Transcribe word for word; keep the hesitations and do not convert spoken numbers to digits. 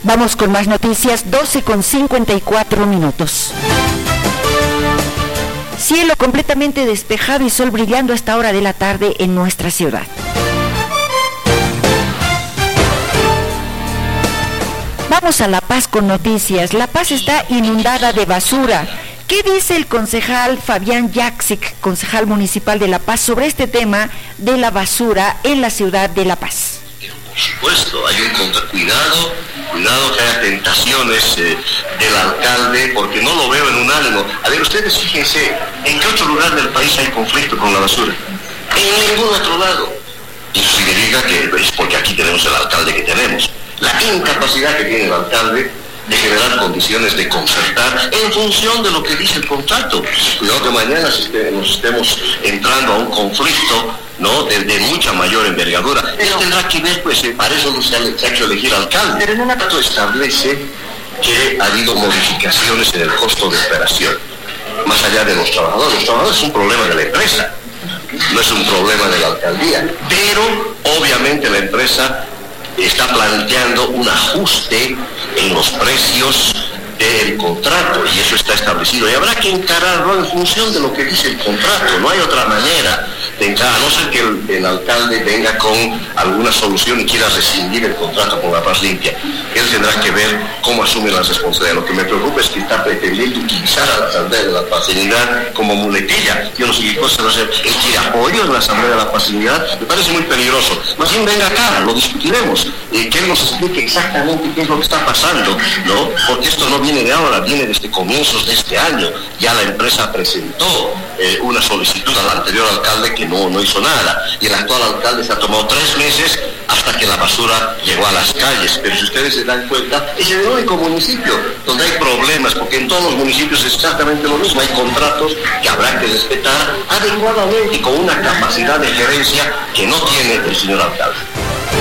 Vamos con más noticias, doce con cincuenta y cuatro minutos. Cielo completamente despejado y sol brillando a esta hora de la tarde en nuestra ciudad. Vamos a La Paz con noticias. La Paz está inundada de basura. ¿Qué dice el concejal Fabián Yaxic, concejal municipal de La Paz, sobre este tema de la basura en la ciudad de La Paz? Por supuesto, hay un contra... cuidado, cuidado que haya tentaciones eh, del alcalde, porque no lo veo en un ánimo. A ver, ustedes fíjense, ¿en qué otro lugar del país hay conflicto con la basura? En ningún otro lado. Eso significa que es porque aquí tenemos el alcalde que tenemos. La incapacidad que tiene el alcalde de generar condiciones de concertar en función de lo que dice el contrato. Cuidado que mañana nos estemos entrando a un conflicto, ¿no?, de, de mucha mayor envergadura. Eso tendrá que ver, pues, para eso no se ha, se ha hecho elegir alcalde. Pero en un acto establece que ha habido modificaciones en el costo de operación, más allá de los trabajadores. Los trabajadores es un problema de la empresa, no es un problema de la alcaldía. Pero, obviamente, la empresa está planteando un ajuste en los precios del contrato, y eso está establecido, y habrá que encararlo en función de lo que dice el contrato. No hay otra manera de encarar, a no ser que el, el alcalde venga con alguna solución y quiera rescindir el contrato con La Paz Limpia. Él tendrá que ver cómo asume las responsabilidades. Lo que me preocupa es que está pretendiendo utilizar a la Asamblea de la Facilidad como muletilla. Yo no sé qué cosa va a hacer. Él quiere apoyo en la Asamblea de la Facilidad. Me parece muy peligroso. Más bien venga acá, lo discutiremos, eh, que él nos explique exactamente qué es lo que está pasando, ¿no? Porque esto no viene de ahora, viene desde comienzos de este año. Ya la empresa presentó eh, una solicitud al anterior alcalde que no, no hizo nada, y el actual alcalde se ha tomado tres meses hasta que la basura llegó a las calles. Pero si ustedes se dan cuenta, es el único municipio donde hay problemas, porque en todos los municipios es exactamente lo mismo. Hay contratos que habrá que respetar adecuadamente y con una capacidad de gerencia que no tiene el señor alcalde.